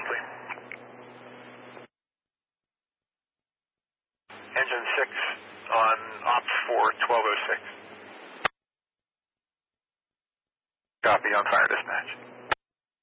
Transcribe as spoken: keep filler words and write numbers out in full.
complete. Engine six on ops for twelve oh six. Copy on fire dispatch.